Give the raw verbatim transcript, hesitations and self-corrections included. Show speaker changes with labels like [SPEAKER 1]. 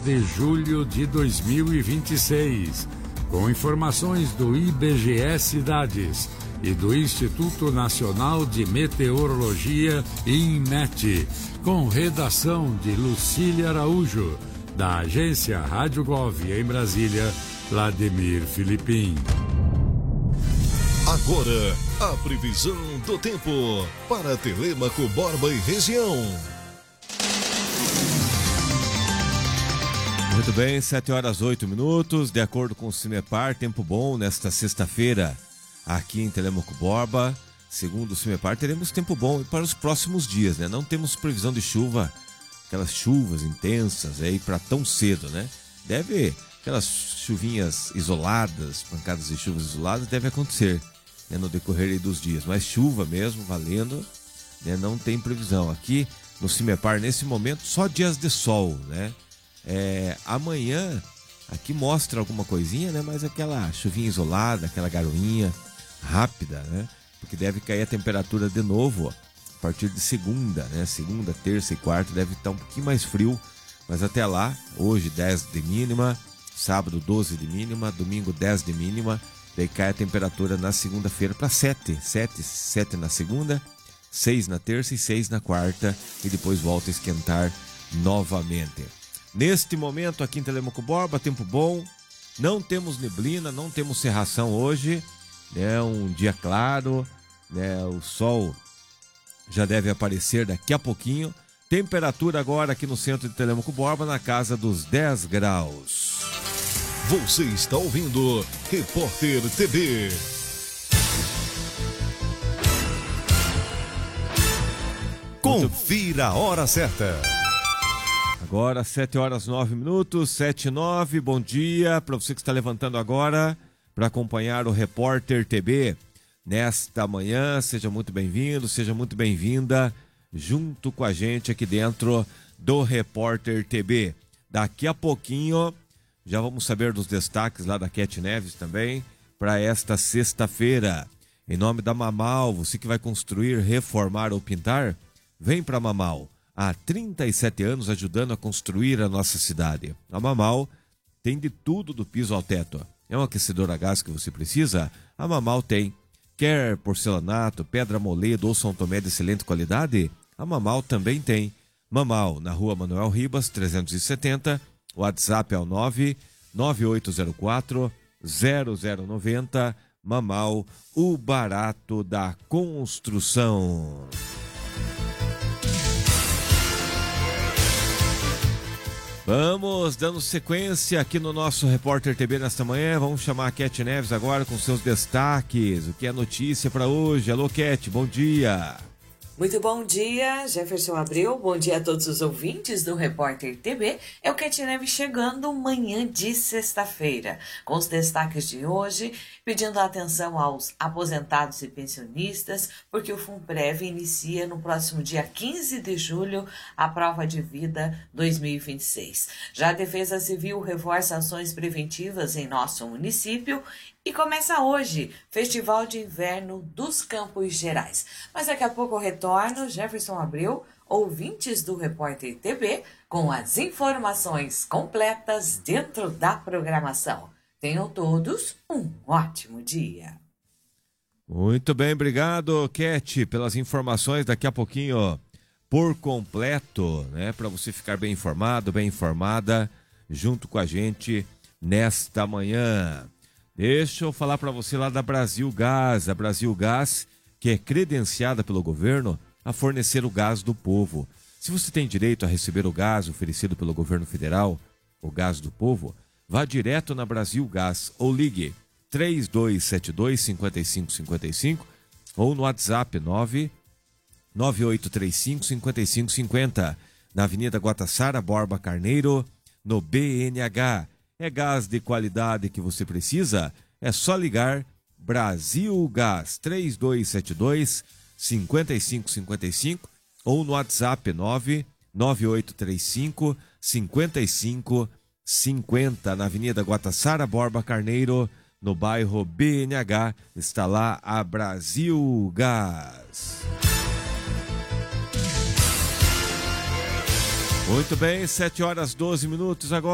[SPEAKER 1] de julho de dois mil e vinte e seis, com informações do I B G E Cidades e do Instituto Nacional de Meteorologia, INMET, com redação de Lucília Araújo, da agência Rádio Gov em Brasília, Vladimir Filipim.
[SPEAKER 2] Agora, a previsão do tempo para Telêmaco, Borba e região.
[SPEAKER 3] Muito bem, sete horas oito minutos, de acordo com o CIMEPAR, tempo bom nesta sexta-feira aqui em Telêmaco Borba. Segundo o CIMEPAR, teremos tempo bom para os próximos dias, né? Não temos previsão de chuva, aquelas chuvas intensas aí para tão cedo, né? Deve, aquelas chuvinhas isoladas, pancadas de chuvas isoladas, deve acontecer, né, no decorrer aí dos dias. Mas chuva mesmo, valendo, né, não tem previsão. Aqui no CIMEPAR, nesse momento, só dias de sol, né? É, amanhã, aqui mostra alguma coisinha, né? Mas aquela chuvinha isolada, aquela garoinha rápida, né? Porque deve cair a temperatura de novo, ó, a partir de segunda, né? Segunda, terça e quarta deve estar um pouquinho mais frio, mas até lá, hoje dez de mínima, sábado doze de mínima, domingo dez de mínima, daí cai a temperatura na segunda-feira para sete, sete, sete na segunda, seis na terça e seis na quarta, e depois volta a esquentar novamente. Neste momento aqui em Telêmaco Borba, tempo bom, não temos neblina, não temos cerração hoje, é um dia claro, né? O sol já deve aparecer daqui a pouquinho. Temperatura agora aqui no centro de Telêmaco Borba na casa dos dez graus.
[SPEAKER 2] Você está ouvindo Repórter T V. Confira a hora certa.
[SPEAKER 3] Agora, sete horas nove minutos, sete e nove, bom dia para você que está levantando agora para acompanhar o Repórter T B nesta manhã. Seja muito bem-vindo, seja muito bem-vinda junto com a gente aqui dentro do Repórter T B. Daqui a pouquinho já vamos saber dos destaques lá da Cat Neves também para esta sexta-feira. Em nome da Mamal, você que vai construir, reformar ou pintar, vem para Mamal. Há trinta e sete anos ajudando a construir a nossa cidade. A Mamal tem de tudo do piso ao teto. É um aquecedor a gás que você precisa? A Mamal tem. Quer porcelanato, pedra moledo ou São Tomé de excelente qualidade? A Mamal também tem. Mamal, na rua Manuel Ribas, trezentos e setenta. O WhatsApp é o nove nove oito zero quatro zero zero nove zero. Mamal, o barato da construção. Vamos dando sequência aqui no nosso Repórter T B nesta manhã. Vamos chamar a Cat Neves agora com seus destaques. O que é notícia para hoje? Alô, Cat, bom dia.
[SPEAKER 4] Muito bom dia, Jefferson Abreu. Bom dia a todos os ouvintes do Repórter T B. É o Cat Neves chegando manhã de sexta-feira, com os destaques de hoje, pedindo atenção aos aposentados e pensionistas, porque o FUNPREV inicia no próximo dia quinze de julho a prova de vida dois mil e vinte e seis. Já a Defesa Civil reforça ações preventivas em nosso município e começa hoje, Festival de Inverno dos Campos Gerais. Mas daqui a pouco eu retorno, Jefferson Abreu, ouvintes do Repórter T B, com as informações completas dentro da programação. Tenham todos um ótimo dia.
[SPEAKER 3] Muito bem, obrigado, Cat, pelas informações. Daqui a pouquinho, por completo, né, para você ficar bem informado, bem informada, junto com a gente nesta manhã. Deixa eu falar para você lá da Brasil Gás. A Brasil Gás, que é credenciada pelo governo a fornecer o gás do povo. Se você tem direito a receber o gás oferecido pelo governo federal, o gás do povo, vá direto na Brasil Gás ou ligue três dois sete dois, cinco cinco cinco cinco ou no WhatsApp nove nove oito três cinco, cinco cinco cinco zero, na Avenida Guatassara Borba Carneiro, no B N H. É gás de qualidade que você precisa? É só ligar Brasil Gás três dois sete dois, cinco cinco cinco cinco ou no WhatsApp nove nove oito três cinco, cinco cinco cinco zero, na Avenida Guatassara Borba Carneiro, no bairro B N H. Está lá a Brasil Gás. Muito bem, sete horas doze minutos agora.